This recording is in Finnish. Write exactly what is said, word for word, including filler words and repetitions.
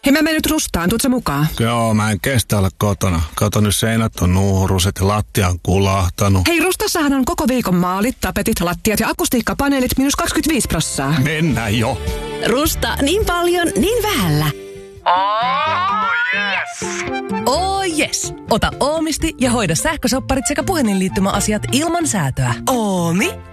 Hei, mä menen nyt Rustaan, tuut sä mukaan? Joo, mä en kestä olla kotona. Kato, nyt seinät on nuuruset ja lattia on kulahtanut. Hei, Rustassahan on koko viikon maalit, tapetit, lattiat ja akustiikkapaneelit miinus kaksikymmentäviisi prossaa. Mennään jo. Rusta, niin paljon, niin vähällä. Oh yes! Oh yes! Ota Oomisti ja hoida sähkösopparit sekä puhelinliittymäasiat ilman säätöä. Oomi.